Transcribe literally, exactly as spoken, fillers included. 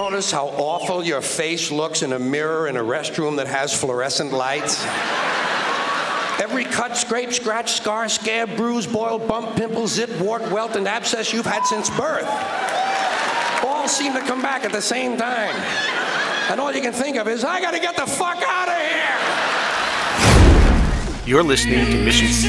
notice how awful your face looks in a mirror in a restroom that has fluorescent lights? Every cut, scrape, scratch, scar, scab, bruise, boil, bump, pimple, zit, wart, welt, and abscess you've had since birth all seem to come back at the same time. And all you can think of is, I gotta get the fuck out of here! You're listening to Mission